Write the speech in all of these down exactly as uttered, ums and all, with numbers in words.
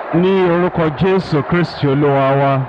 Ní orúkọ Jésù Kristi Olúwa wa.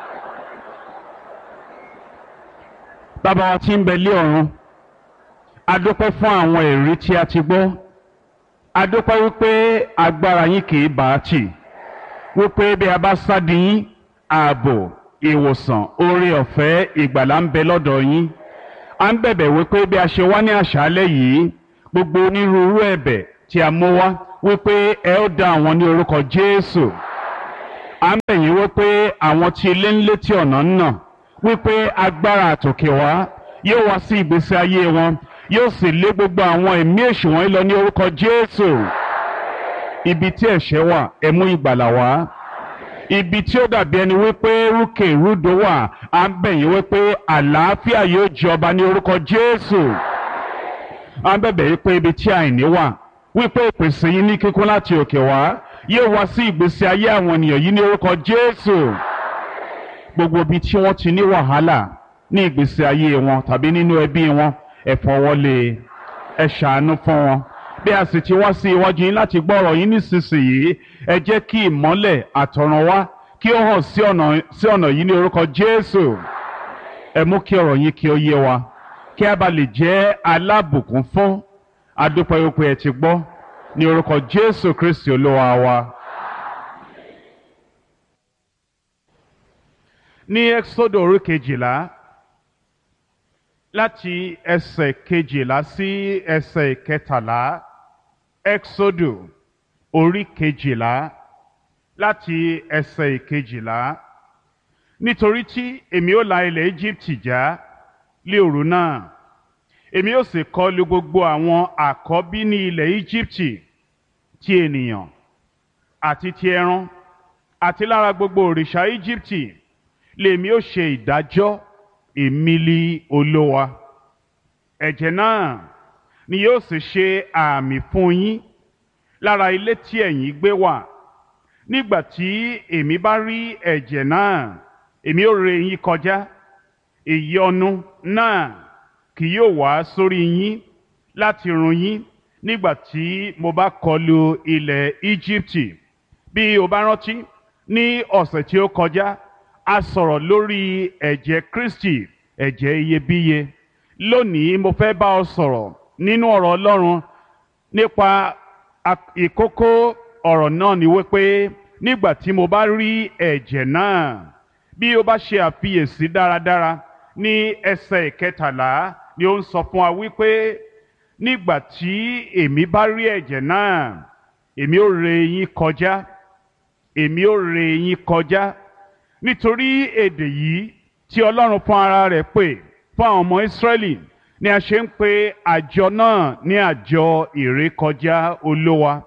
Bàbá wa tí ń bẹ lé ọ̀run, a dúpẹ́ fún àwọn èrí tí a ti gbọ́. A dúpẹ́ wípé agbára yín kì í bá a tì. Wípé bí a bá sádi yín, ààbò, ìwòsàn, oore ọ̀fẹ́, ìgbàlà ń bẹ lọ́dọ̀ yín. A ń bẹ̀bẹ̀ wípé bí a ṣe wá ní àṣálẹ́ yìí, gbogbo onírúurú ẹ̀bẹ̀ tí a mú wá wípé ẹ ó dá àwọn ní orúkọ Jésù. À ń bẹ̀ yín wípé àwọn tí ilé ń létí ọ̀nà ń nà wípé agbára àtòkè wá yóò wá sí ìgbésí ayé wọn, yóò sì lé gbogbo àwọn ẹ̀mí èṣù wọ̀nyí lọ ní orúkọ Jésù. Ibi tí ẹ̀ṣẹ̀ wà, ẹ mú ìgbàlà wá. Ibi tí ó dàbí ẹni wípé rúkè rúdò wà, à ń bẹ̀ yín wípé àlàáfíà yóò jọba ní orúkọ Jésù. À ń bẹ̀bẹ̀ wípé ibi tí àìní wà, wípé ìpèsè yín ní kíkún láti òkè wá yóò wá sí ìgbésí ayé àwọn ènìyàn yìí ní orúkọ Jésù. Gbogbo ibi tí wọ́n ti ní wàhálà ní ìgbésí ayé wọn tàbí nínú ẹbí wọn, ẹ fọwọ́lé, ẹ ṣàánú fún wọn. Bí a sì ti wá sí iwájú yín láti gbọ́ ọ̀rọ̀ yín nísinsìnyí, ẹ jẹ́ kí ìmọ́lẹ̀ àtọ̀run wá kí ó hàn sí ọ̀nà sí ọ̀nà yìí ní orúkọ Jésù. Ẹ mú kí ọ̀rọ̀ yín kí ó yé wa, kí a bá lè jẹ́ alábùkún fún. A dúpẹ́ wípé ẹ ti gbọ́ ní orúkọ Jésù Kristi Olúwa wa. Ní Ẹ́kísódù orí kejìlá, láti ẹsẹ̀ kejìlá sí ẹsẹ̀ kẹtàlá. Ẹ́kísódù orí kejìlá láti ẹsẹ̀ kejìlá. Nítorí tí èmi ó la ilẹ̀ Íjíbítì já lé òru náà, èmi ó sì kọlu gbogbo àwọn àkọ́bí ní ilẹ̀ Íjíbítì, ti ènìyàn àti ti ẹran, àti lára gbogbo òrìṣà Íjíbítì lèmi ó ṣe ìdájọ́. Èmi li Olúwa. Ẹ̀jẹ̀ náà ni yóò sì ṣe àmì fún yín lára ilé tí ẹ̀yin gbé wà. Nígbà tí èmi bá rí ẹ̀jẹ̀ náà, èmi ó ré yín kọjá. Ìyọnu náà kì yóò wá sórí yín láti run yín nígbà tí mo bá kọlu ilẹ̀ Íjíbítì. Bí o bá rántí, ní ọ̀sẹ̀ tí ó kọjá, a sọ̀rọ̀ lórí ẹ̀jẹ̀ Kristi, ẹ̀jẹ̀ iyebíye. Lónìí mo fẹ́ bá ọ sọ̀rọ̀ nínú ọ̀rọ̀ Ọlọ́run nípa ìkókó ọ̀rọ̀ náà ni wípé nígbà tí mo bá rí ẹ̀jẹ̀ náà. Bí o bá ṣe àfiyèsí dáradára ní ẹsẹ̀ ìkẹtàlá ni ó ń sọ fún wa wípé nígbà tí èmi bá rí ẹ̀jẹ̀ náà, èmi ó ré yín kọjá. Èmi ó ré yín kọjá. Nítorí èdè yìí tí Ọlọ́run fún ara rẹ̀ pè fún àwọn ọmọ Ísírẹ́lì ni a ṣe ń pe àjọ náà ní àjọ ìrékọjá Olúwa.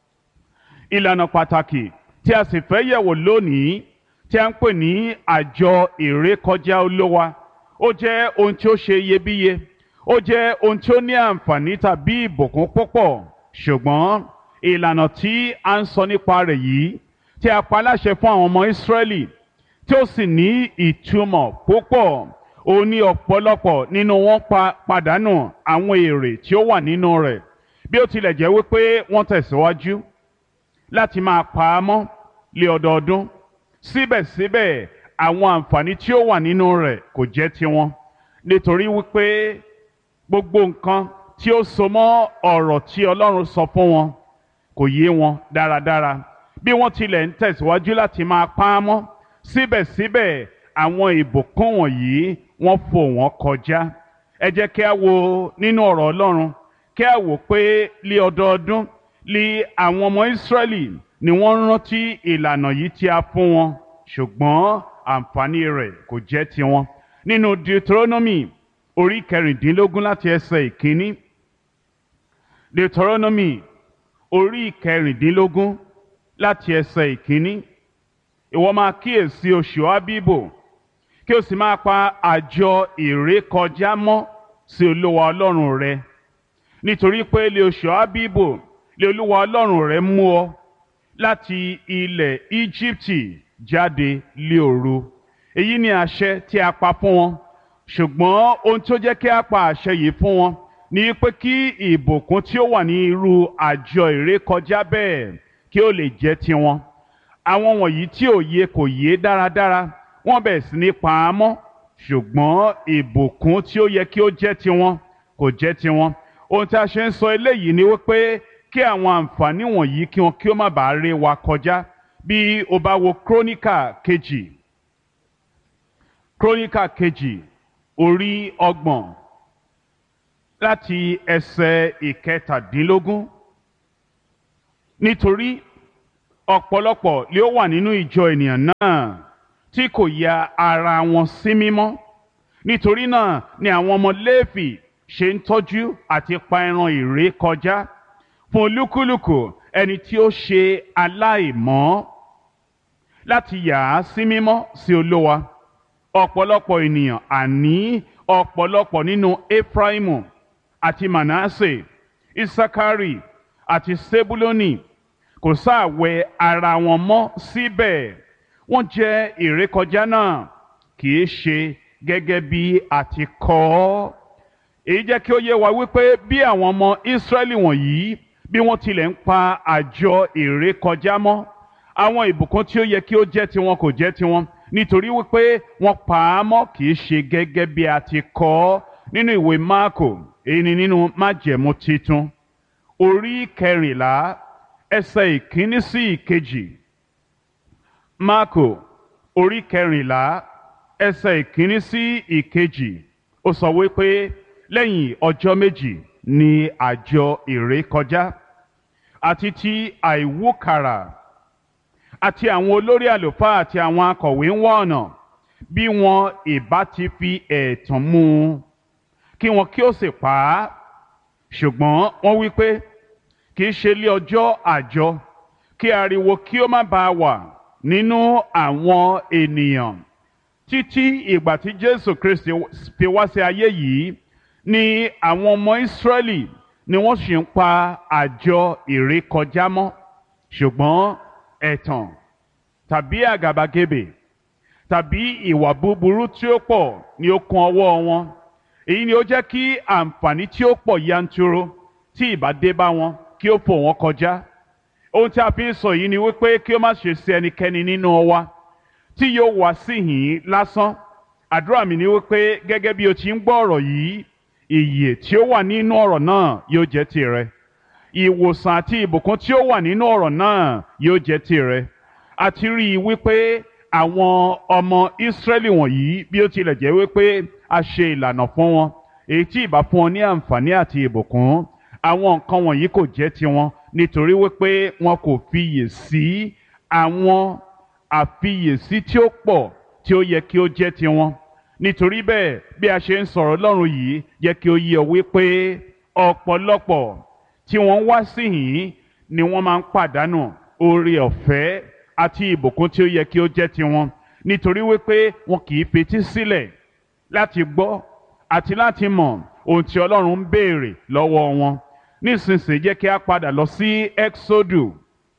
Ìlànà pàtàkì tí a sì fẹ́ yẹ̀wò lónìí tí a ń pè ní àjọ ìrékọjá Olúwa, ó jẹ́ ohun tí ó ṣe iyebíye, ó jẹ́ ohun tí ó ní àǹfààní tàbí ìbùkún púpọ̀. Ṣùgbọ́n ìlànà tí a ń sọ nípa rẹ̀ yìí tí a pa láṣẹ fún àwọn ọmọ Ísírẹ́lì tí ó sì ní ìtumọ̀ púpọ̀, ó ní ọ̀pọ̀lọpọ̀ nínú wọn pa pàdánù àwọn èrè tí ó wà nínú rẹ̀. Bí ó tilẹ̀ jẹ́ wípé wọ́n tẹ̀síwájú láti máa pa á mọ́ lé ọdọọdún, síbẹ̀síbẹ̀ àwọn àǹfààní tí ó wà nínú rẹ̀ kò jẹ́ tiwọn, nítorí wípé gbogbo nǹkan tí ó so mọ́ ọ̀rọ̀ tí Ọlọ́run sọ fún wọn kò yé wọn dáradára. Bí wọ́n tilẹ̀ ń tẹ̀síwájú láti máa pa á mọ́, síbẹ̀síbẹ̀ àwọn ìbùkún wọ̀nyí wọ́n fò wọ́n kọjá. Ẹ jẹ́ kí a wo nínú ọ̀rọ̀ Ọlọ́run, kí a wò pé lé ọdọọdún lé àwọn ọmọ Ísírẹ́lì ni wọ́n rántí ìlànà yìí tí a fún wọn, ṣùgbọ́n àǹfààní rẹ̀ kò jẹ́ tiwọn. Nínú Deuteronomy orí kẹrìndínlógún láti ẹsẹ̀ ìkíní. Deuteronomy orí kẹrìndínlógún láti ẹsẹ̀ ìkíní. Ìwọ máa kíyèsí oṣù Ábíbò, kí o sì máa pa àjọ ìrékọjá mọ́ sí Olúwa Ọlọ́run rẹ. Nítorí pé lé oṣù Ábíbò lé Olúwa Ọlọ́run rẹ mú ọ láti ilẹ̀ Íjíbítì jáde lé òru. Èyí ni àṣẹ tí a pa fún wọn. Ṣùgbọ́n ohun tó jẹ́ kí a pa àṣẹ yìí fún wọn ní pé kí ìbùkún tí ó wà ní irú àjọ ìrékọjá bẹ́ẹ̀ kí ó lè jẹ́ tiwọn. àwọn wọ̀nyí tí òye kò yé dáradára wọ́n bẹ̀rẹ̀ sí ní pa á mọ́, ṣùgbọ́n ìbùkún tí ó yẹ kí ó jẹ́ tiwọn kò jẹ́ tiwọn. Ohun tí a ṣe ń sọ eléyìí ni wípé kí àwọn àǹfààní wọ̀nyí kí wọn kí ó má bàa ré wa kọjá. Bí o bá wo Kíróníkà kejì Kíróníkà kejì orí ọgbọ̀n láti ẹsẹ̀ ìkẹtàdínlógún. Nítorí ọ̀pọ̀lọpọ̀ ni ó wà nínú ìjọ ènìyàn náà tí kò ya ara wọn sí mímọ́. Nítorí náà ni àwọn ọmọ Léfì ṣe ń tọ́jú àti pa ẹran ìrékọjá fún olúkúlùkù ẹni tí ó ṣe aláìmọ́ láti yà á sí mímọ́ sí Olúwa. Ọ̀pọ̀lọpọ̀ ènìyàn, àní ọ̀pọ̀lọpọ̀ nínú Efraimu àti Manasse, Isakari àti Sebuloni kò sáà wẹ ara wọn mọ́ síbẹ̀. Wọ́n jẹ ìrékọjá náà kì í ṣe gẹ́gẹ́ bí a ti kọ ọ́. Èyí jẹ́ kí ó yé wa wípé bí àwọn ọmọ Ísírẹ́lì wọ̀nyí bí wọ́n tilẹ̀ ń pa àjọ ìrékọjá mọ́, àwọn ìbùkún tí ó yẹ kí ó jẹ́ tiwọn kò jẹ́ tiwọn, nítorí wípé wọ́n pa á mọ́ kì í ṣe gẹ́gẹ́ bí a ti kọ ọ́. Nínú ìwé Máàkò, èyí ni nínú Májẹ̀mú Titun orí kẹrìnlá ẹsẹ̀ ìkíní sí ìkejì. Máàkò orí kẹrìnlá ẹsẹ̀ ìkíní sí ìkejì. Ó sọ wípé lẹ́yìn ọjọ́ méjì ni àjọ ìrékọjá àti ti àìwúkàrà, àti àwọn olórí àlùfáà àti àwọn akọ̀wé ń wá ọ̀nà bí wọn ìbá ti fi ẹ̀tàn mú un kí wọn kí ó sì pa á. Ṣùgbọ́n wọ́n wí pé kì í ṣe lé ọjọ́ àjọ, kí ariwo kí ó má bàa wà nínú àwọn ènìyàn. Títí ìgbà tí Jésù Kristi fi wá sí ayé yìí ni àwọn ọmọ Ísírẹ́lì ni wọ́n sì ń pa àjọ ìrékọjá mọ́. Ṣùgbọ́n ẹ̀tàn tàbí àgàbàgebè tàbí ìwà búburú tí ó pọ̀ ni ó kún ọwọ́ wọn. Èyí ni ó jẹ́ kí àǹfààní tí ó pọ̀ yanturu tí ìbá dé bá wọn kí ó fò wọ́n kọjá. Ohun tí a fi ń sọ yìí ni wípé kí ó má ṣe sí ẹnikẹ́ni nínú wa tí yóò wá síhìn lásán. Àdúrà mi ni wípé gẹ́gẹ́ bí o ti ń gbọ́ ọ̀rọ̀ yìí, ìyè tí ó wà nínú ọ̀rọ̀ náà yóò jẹ́ tìrẹ. Ìwòsàn àti ìbùkún tí ó wà nínú ọ̀rọ̀ náà yóò jẹ́ tìrẹ. A ti rí i wípé àwọn ọmọ Ísírẹ́lì wọ̀nyí, bí ó tilẹ̀ jẹ́ wípé a ṣe ìlànà fún wọn èyí tí ìbá fún wọn ní àǹfààní àti ìbùkún, àwọn nǹkan wọ̀nyí kò jẹ́ tiwọn nítorí wípé wọn kò fiyè sí àwọn àfiyèsí tí ó pọ̀ tí ó yẹ kí ó jẹ́ tiwọn. Nítorí bẹ́ẹ̀ bí a ṣe ń sọ̀rọ̀ Ọlọ́run yìí yẹ kí ó yé ọ wípé ọ̀pọ̀lọpọ̀ tí wọ́n wá síhìn ni wọ́n máa ń pàdánù oore ọ̀fẹ́ àti ìbùkún tí ó yẹ kí ó jẹ́ tiwọn, nítorí wípé wọn kì í fetí sílẹ̀ láti gbọ́ àti láti mọ̀ ohun tí Ọlọ́run ń béèrè lọ́wọ́ wọn. Nísinsìnyí jẹ́ kí a padà lọ sí Ẹ́ksódù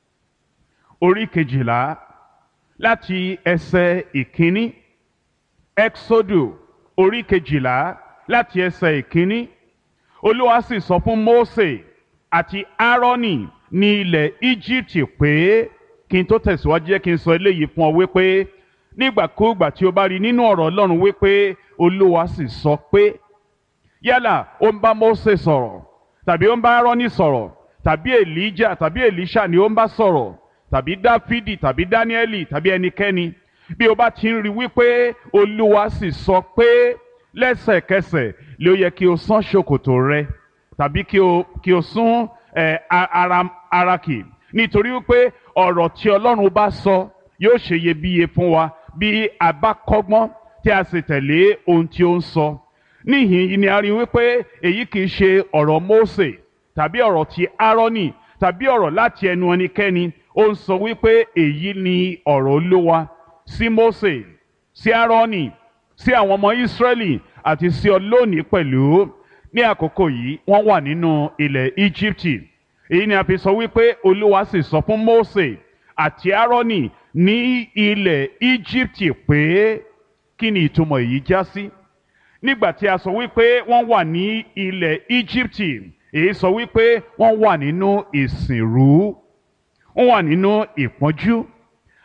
orí kejìlá láti ẹsẹ̀ ìkíní. Ẹ́ksódù orí kejìlá láti ẹsẹ̀ ìkíní. Olúwa sì sọ fún Mósè àti Áárónì ní ilẹ̀ Íjíbítì pé, kí n tó tẹ̀síwájú jẹ́ kí n sọ eléyìí fún ọ wípé nígbàkúùgbà tí o bá rí nínú ọ̀rọ̀ Ọlọ́run wípé Olúwa sì sọ pé, yálà ó ń bá Mósè sọ̀rọ̀ tàbí ó ń bá Áárónì sọ̀rọ̀ tàbí Èlíjà tàbí Èlíṣà ni ó ń bá sọ̀rọ̀ tàbí Dáfídì tàbí Dáníẹ́lì tàbí ẹnikẹ́ni, bí o bá ti ń rí wípé Olúwa sì sọ pé, lẹ́sẹ̀kẹsẹ̀ ló yẹ kí o sán ṣòkòtò rẹ tàbí kí o kí o sún ẹ ara ara kì, nítorí wípé ọ̀rọ̀ tí Ọlọ́run bá sọ yóò ṣe iyebíye fún wa bí a bá kọ́gbọ́n tí a sì tẹ̀lé ohun tí ó ń sọ. Níhìn yìí ni a rí wípé èyí kì í ṣe ọ̀rọ̀ Mósè tàbí ọ̀rọ̀ ti Áárónì tàbí ọ̀rọ̀ láti ẹnu ẹnikẹ́ni. Ó ń sọ wípé èyí ni ọ̀rọ̀ Olúwa sí Mósè, sí Áárónì, sí àwọn ọmọ Ísírẹ́lì àti sí ọ lónìí pẹ̀lú. Ní àkókò yìí wọ́n wà nínú ilẹ̀ Íjíbítì. Èyí ni a fi sọ wípé Olúwa sì sọ fún Mósè àti Áárónì ní ilẹ̀ Íjíbítì pé, kí ni ìtumọ̀ èyí já sí? Nígbà tí a sọ wípé wọ́n wà ní ilẹ̀ Íjíbítì, èyí sọ wípé wọ́n wà nínú ìsìnrú, wọ́n wà nínú ìpọ́njú.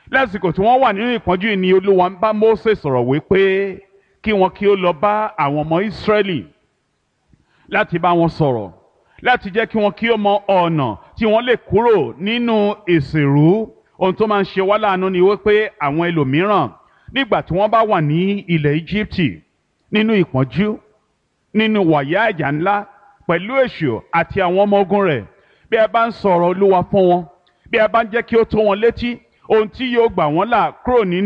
lásìkò tí wọ́n wà nínú ìpọ́njú yìí ni Olúwa ń bá Mósè sọ̀rọ̀ wípé kí wọn kí ó lọ bá àwọn ọmọ Ísírẹ́lì láti bá wọn sọ̀rọ̀ láti jẹ́ kí wọn kí ó mọ ọ̀nà tí wọ́n lè kúrò nínú ìsìnrú. Ohun tó máa ń ṣe wá láàánú ni wípé àwọn ẹlòmíràn nígbà tí wọ́n bá wà ní ilẹ̀ Íjíbítì nínú ìpọ́njú nínú wàyà àjà ńlá pẹ̀lú èṣù àti àwọn ọmọ ogun rẹ̀, bí ẹ bá ń sọ̀rọ̀ Olúwa fún wọn, bí ẹ bá ń jẹ́ kí ó tó wọn létí ohun tí yóò gbà wọ́n là kúrò nínú